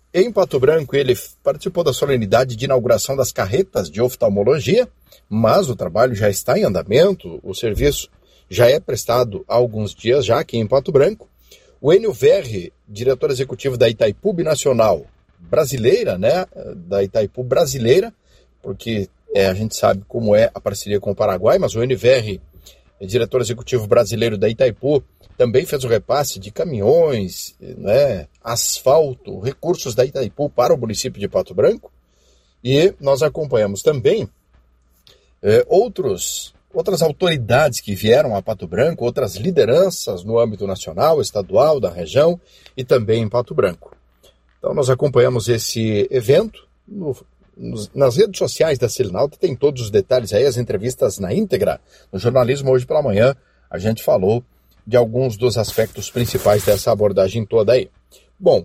em Pato Branco, ele participou da solenidade de inauguração das carretas de oftalmologia, mas o trabalho já está em andamento, o serviço já é prestado há alguns dias já aqui em Pato Branco. O Enio Verri, diretor executivo da Itaipu Binacional brasileira, né, da Itaipu brasileira, porque a gente sabe como é a parceria com o Paraguai, mas o Enio Verri, diretor executivo brasileiro da Itaipu, também fez o repasse de caminhões, né, asfalto, recursos da Itaipu para o município de Pato Branco. E nós acompanhamos também outras autoridades que vieram a Pato Branco, outras lideranças no âmbito nacional, estadual, da região e também em Pato Branco. Então nós acompanhamos esse evento nas redes sociais da Selinalta, tem todos os detalhes aí, as entrevistas na íntegra. No jornalismo hoje pela manhã a gente falou de alguns dos aspectos principais dessa abordagem toda aí. Bom,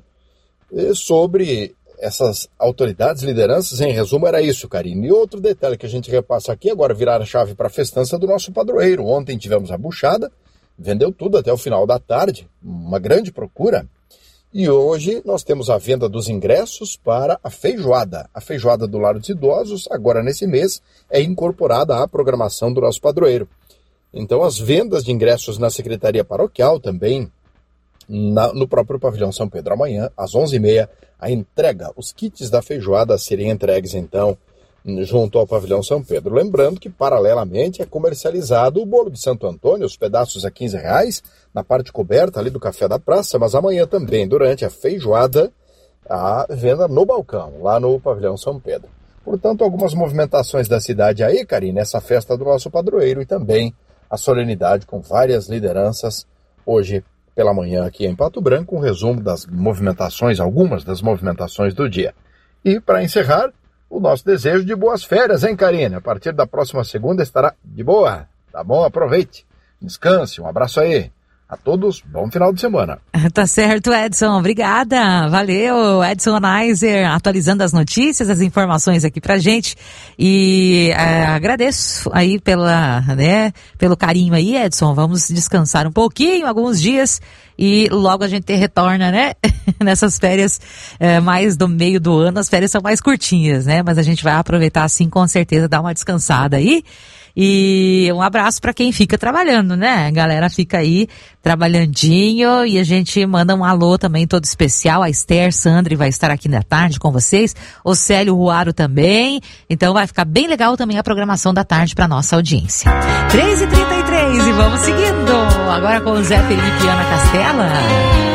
sobre essas autoridades, lideranças, em resumo era isso, Karine. E outro detalhe que a gente repassa aqui, agora virar a chave para a festança do nosso padroeiro. Ontem tivemos a buchada, vendeu tudo até o final da tarde, uma grande procura. E hoje nós temos a venda dos ingressos para a feijoada. A feijoada do Lar dos Idosos, agora nesse mês, é incorporada à programação do nosso padroeiro. Então as vendas de ingressos na Secretaria Paroquial também, no próprio Pavilhão São Pedro. Amanhã, às 11h30, a entrega, os kits da feijoada serem entregues então junto ao Pavilhão São Pedro. Lembrando que paralelamente é comercializado o bolo de Santo Antônio, os pedaços a R$15, na parte coberta ali do Café da Praça, mas amanhã também, durante a feijoada, a venda no balcão, lá no Pavilhão São Pedro. Portanto, algumas movimentações da cidade aí, Karine, essa festa do nosso padroeiro e também a solenidade com várias lideranças hoje pela manhã aqui em Pato Branco, um resumo das movimentações, algumas das movimentações do dia. E para encerrar, o nosso desejo de boas férias, hein, Karine? A partir da próxima segunda estará de boa, tá bom? Aproveite, descanse, um abraço aí. A todos, bom final de semana. Tá certo, Edson. Obrigada. Valeu, Edson Neiser, atualizando as notícias, as informações aqui pra gente. E agradeço aí pelo carinho aí, Edson. Vamos descansar um pouquinho, alguns dias, e logo a gente retorna, né? Nessas férias mais do meio do ano, as férias são mais curtinhas, né? Mas a gente vai aproveitar, sim, com certeza, dar uma descansada aí. E um abraço para quem fica trabalhando, né? A galera fica aí trabalhandinho e a gente manda um alô também todo especial. A Esther Sandri vai estar aqui na tarde com vocês, o Célio Ruaro também. Então vai ficar bem legal também a programação da tarde para nossa audiência. 3h33 e vamos seguindo. Agora com o Zé Felipe e Ana Castela.